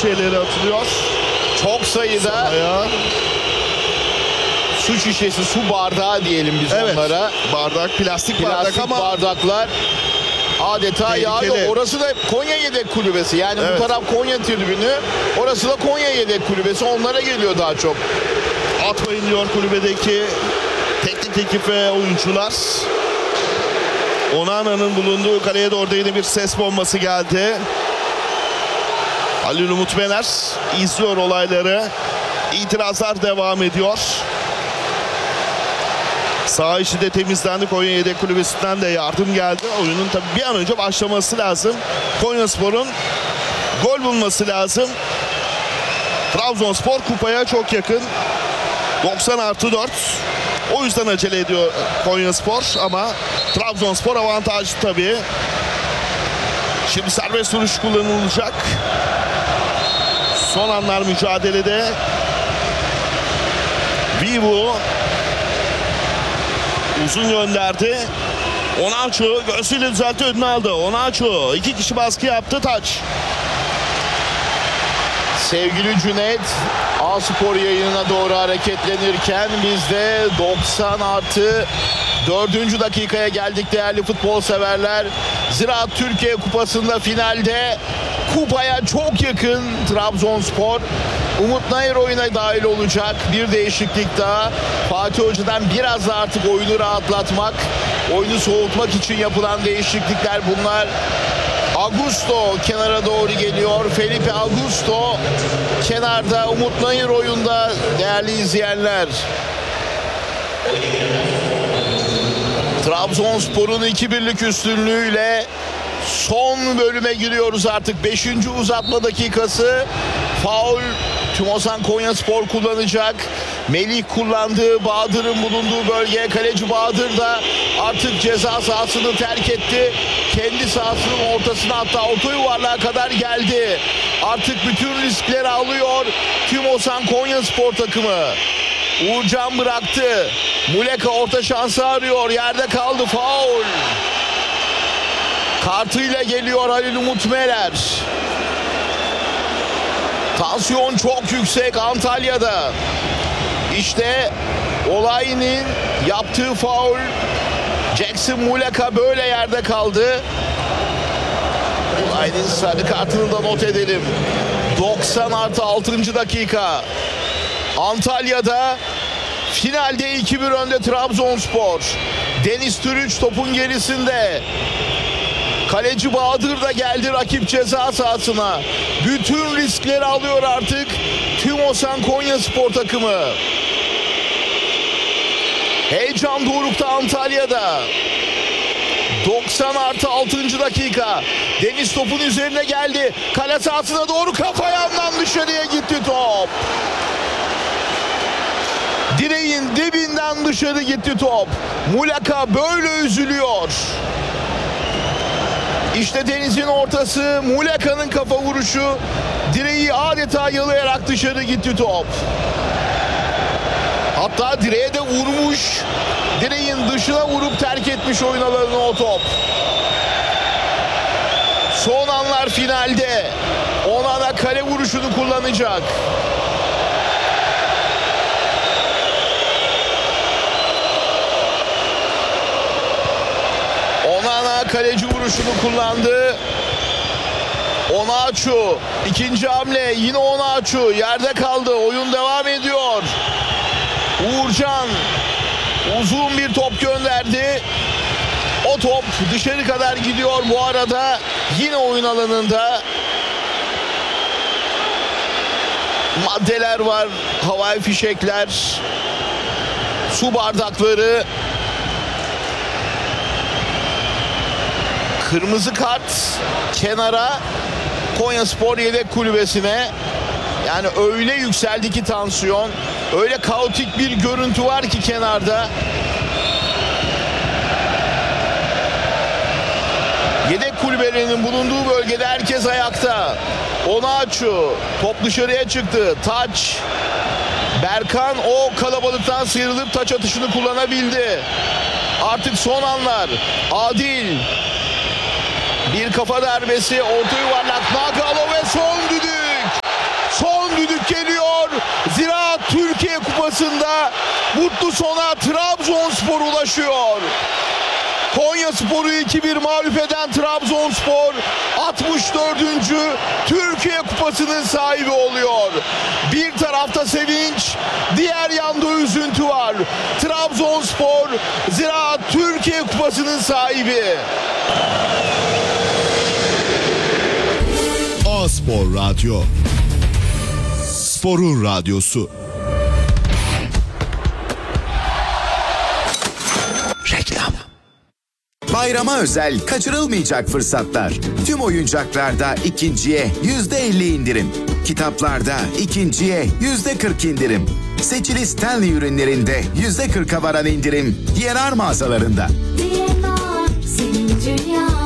şeyleri atılıyor. Çok sayıda Sahaya. su şişesi, su bardağı diyelim biz Evet. onlara. Bardak, plastik bardak Plastik ama bardaklar adeta tehlikeli. yağıyor. Orası da Konya Yedek Kulübesi. Yani Evet. bu taraf Konya tribünü. Orası da Konya Yedek Kulübesi. Onlara geliyor daha çok. atmayın diyor kulübedeki teknik ekip ve oyuncular. Onana'nın bulunduğu kaleye doğru da yine bir ses bombası geldi. Halil Umut Meler izliyor olayları. İtirazlar devam ediyor. Saha içi de temizlendi. Konya Yedek Kulübesi'nden de yardım geldi. Oyunun tabii bir an önce başlaması lazım. Konyaspor'un gol bulması lazım. Trabzonspor kupaya çok yakın. 90+4. O yüzden acele ediyor Konyaspor ama Trabzonspor avantajlı tabii. Şimdi serbest vuruş kullanılacak. Son anlar mücadelede. Vivu uzun gönderdi. Onaçu göğsüyle düzeltti, önüne aldı. Onaçu 2 kişi baskı yaptı, taç. Sevgili Cüneyt, A-Spor yayınına doğru hareketlenirken biz de 90+4. dakikaya geldik değerli futbol severler. Ziraat Türkiye Kupası'nda finalde kupaya çok yakın Trabzonspor. Umut Nayır oyuna dahil olacak. Bir değişiklik daha. Fatih Hoca'dan biraz da artık oyunu rahatlatmak, oyunu soğutmak için yapılan değişiklikler bunlar. Augusto kenara doğru geliyor. Felipe Augusto kenarda. Umut Nayır oyunda değerli izleyenler. Trabzonspor'un 2-1'lik üstünlüğüyle son bölüme giriyoruz artık. 5. uzatma dakikası. Faul Tümosan Konyaspor kullanacak. Melih kullandığı, Bahadır'ın bulunduğu bölgeye kaleci Bahadır da artık ceza sahasını terk etti. Kendi sahasının ortasına, hatta orta yuvarlığa kadar geldi. Artık bütün riskleri alıyor Tümosan Konyaspor takımı. Uğurcan bıraktı. Muleka orta şansı arıyor. Yerde kaldı, faul. Kartıyla geliyor Halil Umut Meler. Tansiyon çok yüksek Antalya'da. İşte Olay'ın yaptığı faul. Jackson Muleka böyle yerde kaldı. Olay'ın sarı kartını da not edelim. 90+6. dakika. Antalya'da finalde 2-1 önde Trabzonspor. Deniz Türüç topun gerisinde. Kaleci Bahadır da geldi rakip ceza sahasına. Bütün riskleri alıyor artık Tümosan Konyaspor takımı. Heyecan dorukta Antalya'da. 90+6. dakika. Deniz topun üzerine geldi. Kale sahasına doğru kafa yandan dışarıya gitti top. Direğin dibinden dışarı gitti top. Muleka böyle üzülüyor. İşte Deniz'in ortası, Muleka'nın kafa vuruşu, direği adeta yalayarak dışarı gitti top. Hatta direğe de vurmuş, direğin dışına vurup terk etmiş oyun alanını o top. Son anlar finalde, Onana kale vuruşunu kullanacak. Onana kaleci vuruşunu kullandı. Onaçu ikinci hamle, yine Onaçu yerde kaldı. Oyun devam ediyor. Uğurcan uzun bir top gönderdi. O top dışarı kadar gidiyor bu arada. Yine oyun alanında maddeler var, havai fişekler, su bardakları. Kırmızı kart kenara, Konyaspor Yedek Kulübesi'ne. Yani öyle yükseldi ki tansiyon. Öyle kaotik bir görüntü var ki kenarda. Yedek kulübelerinin bulunduğu bölgede herkes ayakta. Onaçu top dışarıya çıktı. Taç. Berkan o kalabalıktan sıyrılıp taç atışını kullanabildi. Artık son anlar. Adil. Bir kafa darbesi, orta yuvarlak, Nagalo ve son düdük. karşısında mutlu sona Trabzonspor ulaşıyor. Konyaspor'u 2-1 mağlup eden Trabzonspor 64. Türkiye Kupası'nın sahibi oluyor. Bir tarafta sevinç, diğer yanda üzüntü var. Trabzonspor Ziraat Türkiye Kupası'nın sahibi. A-Spor Radyo. Sporun radyosu. Reklam. Bayrama özel kaçırılmayacak fırsatlar. Tüm oyuncaklarda ikinciye %50 indirim. Kitaplarda ikinciye %40 indirim. Seçili Stanley ürünlerinde %40'a varan indirim. DNR mağazalarında. DNR, senin dünya.